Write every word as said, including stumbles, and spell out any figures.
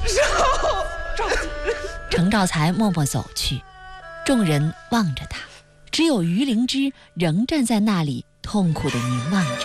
程兆才默默走去，众人望着他，只有于灵芝仍站在那里痛苦地凝望着。